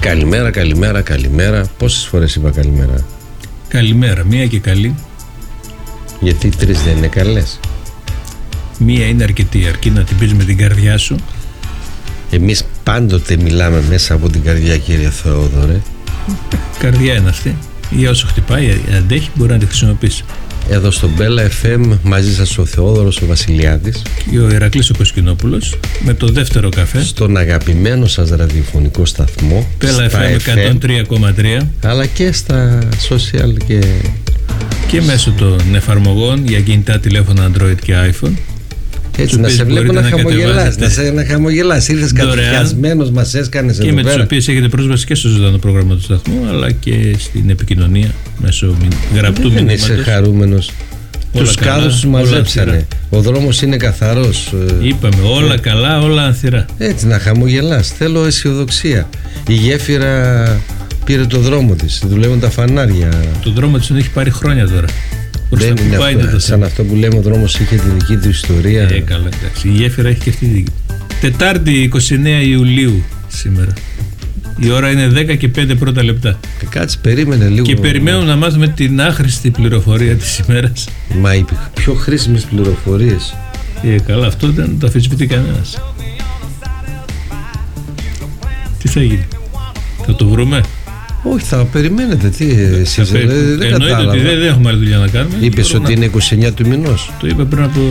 Καλημέρα, καλημέρα, καλημέρα. Πόσες φορές είπα καλημέρα? Καλημέρα, μία και καλή. Γιατί τρεις δεν είναι καλές? Μία είναι αρκετή, αρκεί να την πεις με την καρδιά σου. Εμείς πάντοτε μιλάμε μέσα από την καρδιά, κύριε Θεόδωρε. Καρδιά είναι αυτή. Για όσο χτυπάει, αντέχει, μπορεί να τη χρησιμοποιήσει. Εδώ στο Μπέλα FM μαζί σας ο Θεόδωρος ο Βασιλιάδης και ο Ηρακλής ο Κοσκινόπουλος με το δεύτερο καφέ στον αγαπημένο σας ραδιοφωνικό σταθμό Μπέλα FM 103,3, αλλά και στα social και μέσω των εφαρμογών για κινητά τηλέφωνα Android και iPhone. Έτσι να σε βλέπω να χαμογελάς, να χαμογελάς. Ήρθες κατηχιασμένος, μας έσκανες εδώ πέρα. Και με τις οποίες έχετε πρόσβαση και στο ζωντανό πρόγραμμα του σταθμού, αλλά και στην επικοινωνία μέσω γραπτού μηνύματος. Δεν είσαι χαρούμενος? Τους κάδους τους μαζέψανε. Ο δρόμος είναι καθαρός. Είπαμε όλα καλά, όλα ανθυρά. Έτσι να χαμογελάς. Θέλω αισιοδοξία. Η γέφυρα πήρε το δρόμο της. Δουλεύουν τα φανάρια. Το δρόμο της τον έχει πάρει χρόνια τώρα. Δεν είναι αυτό, σαν αυτό που λέμε ο δρόμος είχε τη δική του ιστορία. Καλά, εντάξει. Η γέφυρα έχει και αυτή τη δική. Τετάρτη 29 Ιουλίου σήμερα. Η ώρα είναι 10 και 5 πρώτα λεπτά. Κάτσε, περίμενε λίγο. Και περιμένουμε να μάθουμε την άχρηστη πληροφορία της ημέρας. Μα οι πιο χρήσιμες πληροφορίες. Καλά, αυτό δεν το αμφισβητεί κανένας. Τι θα γίνει? Θα το βρούμε? Όχι, θα περιμένετε. Τι εσείς δεν κατάλαβα. Εννοείται ότι δεν έχουμε άλλη δουλειά να κάνουμε. Είπες ότι είναι 29 του μηνός. Το είπα πριν από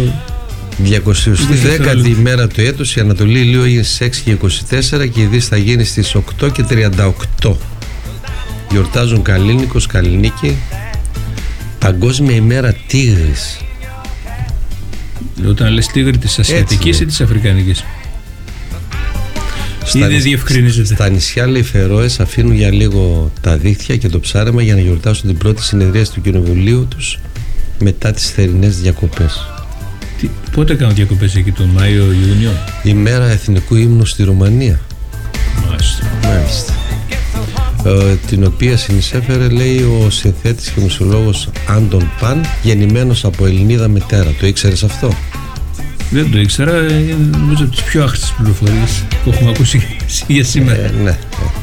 210η ημέρα του έτους. Η Ανατολή Ηλίου έγινε στις 6 και 24 και η Δύση θα γίνει στις 8 και 38. Γιορτάζουν Καλλίνικος, Καλλινίκη. Παγκόσμια ημέρα τίγρης. Όταν λες τίγρη της ασιατικής ή της αφρικανικής? Στα νησιά, λέει, Φερόες αφήνουν για λίγο τα δίχτυα και το ψάρεμα για να γιορτάσουν την πρώτη συνεδρίαση του κοινοβουλίου τους μετά τις θερινές διακοπές. Πότε κάνουν διακοπές εκεί, τον Μάιο-Ιούνιο? Ημέρα εθνικού ύμνου στη Ρουμανία. Μάλιστα. Την οποία συνεισέφερε, λέει, ο συνθέτης και μουσιολόγος Άντων Παν, γεννημένος από Ελληνίδα μητέρα. Το ήξερες αυτό? Δεν το ήξερα, νομίζω από τις πιο άχρηστες πληροφορίες που έχουμε ακούσει για σήμερα. Ναι.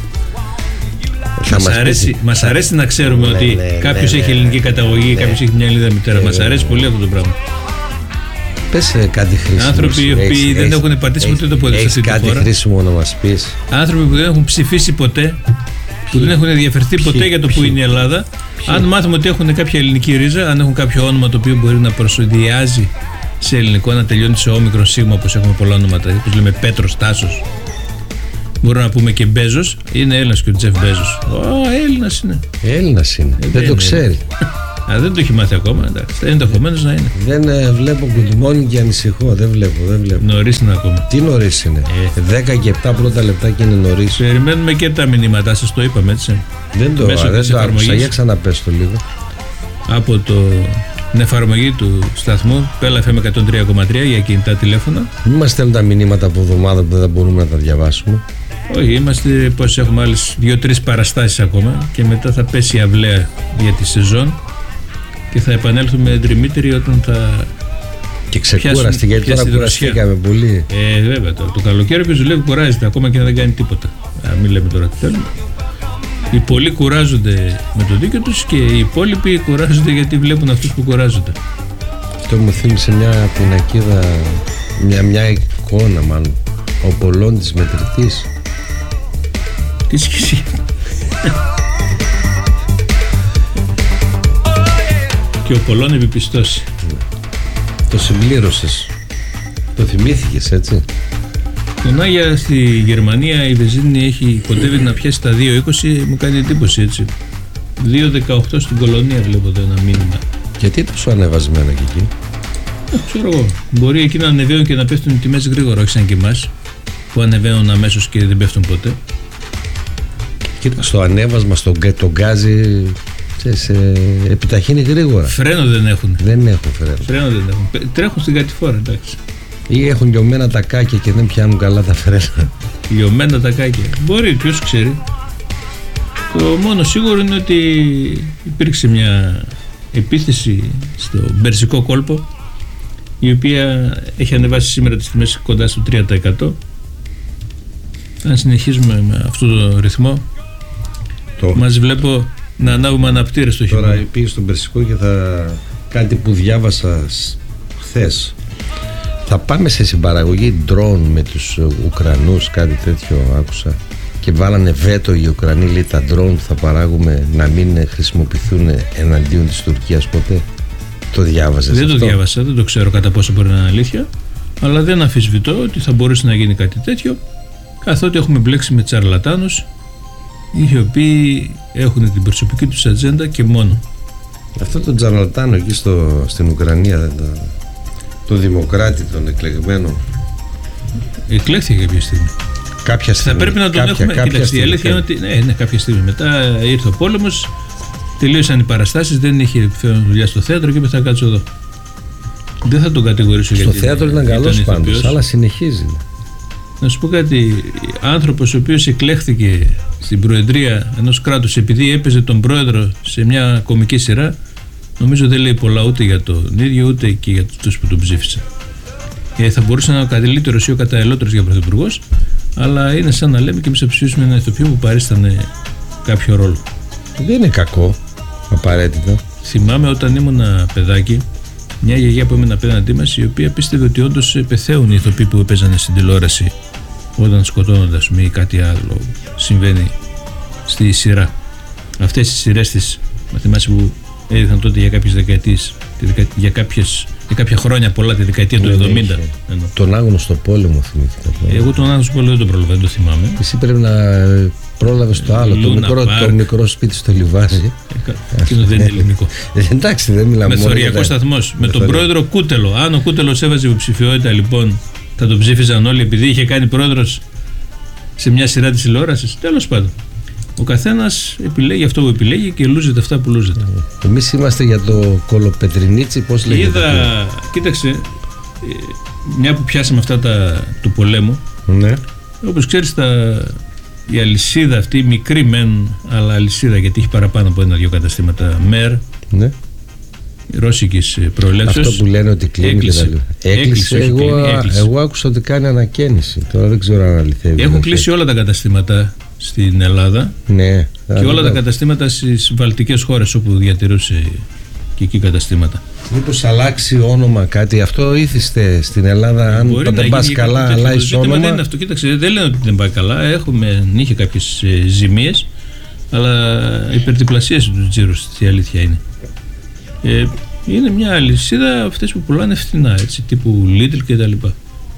Μας αρέσει να ξέρουμε ότι κάποιος έχει ελληνική καταγωγή, κάποιος έχει μια Ελληνίδα μητέρα. Μας αρέσει πολύ αυτό το πράγμα. Πες κάτι χρήσιμο. Άνθρωποι οι οποίοι δεν έχουν πατήσει ποτέ το πόδι σε αυτή τη χώρα. Κάτι χρήσιμο να μας πεις? Άνθρωποι που δεν έχουν ψηφίσει ποτέ, που δεν έχουν ενδιαφερθεί ποτέ για το που είναι η Ελλάδα. Αν μάθουμε ότι έχουν κάποια ελληνική ρίζα, αν έχουν κάποιο όνομα το οποίο μπορεί να προσωδιάζει σε ελληνικό, να τελειώνει σε όμικρον σίγμα, όπως έχουμε πολλά ονόματα, όπως λέμε Πέτρος, Τάσος, μπορούμε να πούμε και Μπέζος. Είναι Έλληνας και ο Τζεφ Μπέζος. Έλληνας είναι. Έλληνας είναι. Δεν το ξέρει. Δεν το έχει μάθει ακόμα. Εντάξει. Ενδεχομένως να είναι. Δεν βλέπω good morning και ανησυχώ. Δεν βλέπω. Νωρίς είναι ακόμα. Τι νωρίς είναι? 10 και 7 πρώτα λεπτά και είναι νωρίς. Περιμένουμε και τα μηνύματά σας, το είπαμε, έτσι. Δεν το άκουσα. Για ξαναπες το λίγο. Από την εφαρμογή του σταθμού Μπέλα FM 103,3 για κινητά τηλέφωνα. Μην μας στέλνουν τα μηνύματα από εβδομάδα που δεν θα μπορούμε να τα διαβάσουμε. Όχι, είμαστε πως έχουμε άλλες 2-3 παραστάσεις ακόμα και μετά θα πέσει η αυλαία για τη σεζόν και θα επανέλθουμε εντριμύτεροι όταν θα. Και ξεκούραστη, γιατί τώρα κουραστήκαμε πολύ. Βέβαια, το καλοκαίρι που δουλεύει κουράζεται ακόμα και να δεν κάνει τίποτα. Μην λέμε τώρα τι θέλουμε. Οι πολλοί κουράζονται με το δίκιο τους και οι υπόλοιποι κουράζονται γιατί βλέπουν αυτούς που κουράζονται. Αυτό μου θύμισε μια πινακίδα, μια εικόνα μάλλον. Ο Πολών της μετρητής. Τι σχέση? Και ο Πολών επιπιστώσει. Το συμπλήρωσες. Το θυμήθηκες, έτσι? Τον Άγια στη Γερμανία η βενζίνη κοντεύει να πιάσει τα 2,20. Μου κάνει εντύπωση, έτσι. 2,18 στην Κολονία βλέπω ένα μήνυμα. Γιατί τόσο ανεβασμένα και εκεί? Ξέρω εγώ. Μπορεί εκεί να ανεβαίνουν και να πέφτουν οι τιμές γρήγορα, όχι σαν και εμάς που ανεβαίνουν αμέσως και δεν πέφτουν ποτέ. Κοίτα, στο ανέβασμα, το γκάζι σε επιταχύνει γρήγορα. Φρένο δεν έχουν. Δεν έχουν φρένο. Τρέχουν στην κατηφόρα, εντάξει. Ή έχουν λιωμένα τα κάκια και δεν πιάνουν καλά τα φρένα. Λιωμένα τα κάκια. Μπορεί, ποιος ξέρει. Το μόνο σίγουρο είναι ότι υπήρξε μια επίθεση στο Περσικό κόλπο, η οποία έχει ανεβάσει σήμερα τις τιμές κοντά στο 3%. Αν συνεχίζουμε με αυτόν τον ρυθμό, Μας βλέπω να ανάβουμε αναπτήρες στο χειμώνα. Τώρα πήγε στον Περσικό και κάτι που διάβασα χθες. Θα πάμε σε συμπαραγωγή ντρόουν με τους Ουκρανούς, κάτι τέτοιο άκουσα. Και βάλανε βέτο οι Ουκρανοί, λέει, τα ντρόουν που θα παράγουμε να μην χρησιμοποιηθούν εναντίον της Τουρκίας ποτέ. Το διάβαζες? Δεν το διάβασα, δεν το ξέρω κατά πόσο μπορεί να είναι αλήθεια. Αλλά δεν αμφισβητώ ότι θα μπορούσε να γίνει κάτι τέτοιο, καθότι έχουμε μπλέξει με τσαρλατάνους οι οποίοι έχουν την προσωπική τους ατζέντα και μόνο. Αυτό το τσαρλατάνο εκεί στην Ουκρανία, το δημοκράτη, τον εκλεγμένο, εκλέχθηκε κάποια στιγμή. Κάποια στιγμή. Θα πρέπει να τον έχουμε. Κοιτάξτε, η αλήθεια είναι ότι ναι, κάποια στιγμή. Μετά ήρθε ο πόλεμος, τελείωσαν οι παραστάσεις, δεν είχε φέρει δουλειά στο θέατρο και είπε θα κάτσω εδώ. Δεν θα τον κατηγορήσω στο θέατρο ήταν καλός πάντως, αλλά συνεχίζει. Να σου πω κάτι, άνθρωπος ο οποίος εκλέχθηκε στην προεδρία ενός κράτους επειδή έπαιζε τον πρόεδρο σε μια κομική σειρά, νομίζω δεν λέει πολλά ούτε για τον ίδιο ούτε και για τους που τον ψήφισαν. Θα μπορούσε να είναι ο καλύτερος ή ο καταλληλότερος για πρωθυπουργός, αλλά είναι σαν να λέμε και εμείς θα ψηφίσουμε ένα ηθοποιό που παρίστανε κάποιο ρόλο. Δεν είναι κακό απαραίτητα. Θυμάμαι όταν ήμουν παιδάκι, μια γιαγιά που έμενε απέναντί μας, η οποία πίστευε ότι όντως πεθαίνουν οι ηθοποιοί που έπαιζαν στην τηλεόραση όταν σκοτώνονται, ας πούμε, ή κάτι άλλο συμβαίνει στη σειρά. Αυτές οι σειρές της, μα θυμάσαι, που έδειχναν τότε για κάποιες δεκαετίες, για κάποια χρόνια πολλά, τη δεκαετία του 70. Τον Άγνωστο Πόλεμο θυμήθηκα. Εγώ τον Άγνωστο Πόλεμο δεν τον πρόλαβα, δεν το θυμάμαι. Εσύ πρέπει να πρόλαβες το άλλο, το μικρό σπίτι στο Λιβάζι. Εκείνο δεν είναι ελληνικό. Εντάξει, δεν μιλάμε. Μεθοριακός σταθμός. Με τον πρόεδρο Κούτελο. Αν ο Κούτελος έβαζε υποψηφιότητα, λοιπόν, θα τον ψήφιζαν όλοι επειδή είχε κάνει πρόεδρος σε μια σειρά της τηλεόρασης. Τέλος πάντων. Ο καθένας επιλέγει αυτό που επιλέγει και λούζεται αυτά που λούζεται. Εμείς είμαστε για το Κολοπετρινίτσι, πώς λέγεται? Κοίταξε, μια που πιάσαμε αυτά του πολέμου, ναι. Όπως ξέρεις, η αλυσίδα αυτή, μικρή μεν, αλλά αλυσίδα, γιατί έχει παραπάνω από 1-2 καταστήματα, ΜΕΡ, ναι, ρώσικης προελεύσεως. Αυτό που λένε ότι κλείνει και τα λοιπά. Έκλεισε. Εγώ άκουσα ότι κάνει ανακαίνιση. Τώρα δεν ξέρω αν αληθεύει. Έχουν κλείσει όλα τα καταστήματα στην Ελλάδα, ναι, και όλα τα καταστήματα στις βαλτικές χώρες όπου διατηρούσε και εκεί καταστήματα. Μήπως αλλάξει όνομα κάτι? Αυτό ήθιστε στην Ελλάδα? Αν δεν πας καλά, αλλάζει όνομα. Δεν είναι αυτό. Κοίταξε, δεν λένε ότι δεν πάει καλά. Είχε κάποιες ζημίες, αλλά υπερδιπλασίασε τους τζίρους, η αλήθεια είναι. Είναι μια αλυσίδα αυτές που πουλάνε φθηνά, έτσι, τύπου Lidl και τα λοιπά.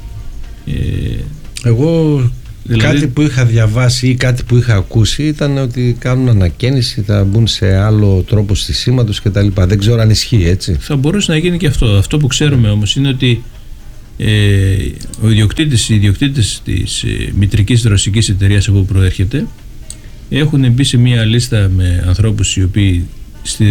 Εγώ κάτι που είχα διαβάσει ή κάτι που είχα ακούσει ήταν ότι κάνουν ανακαίνιση, θα μπουν σε άλλο τρόπο στισίματος και τα λοιπά. Δεν ξέρω αν ισχύει, έτσι. Θα μπορούσε να γίνει και αυτό. Αυτό που ξέρουμε όμως είναι ότι οι ιδιοκτήτες της μητρικής ρωσικής εταιρείας από που προέρχεται έχουν μπει σε μια λίστα με ανθρώπους οι οποίοι